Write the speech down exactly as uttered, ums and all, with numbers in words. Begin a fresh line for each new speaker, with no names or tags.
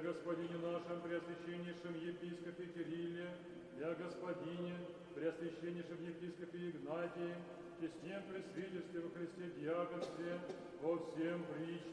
Господине нашем Преосвященнейшем епископе Кирилле, и о Господине Преосвященнейшем епископе Игнатии, честнем пресвитерстве во Христе диаконстве, во всем притче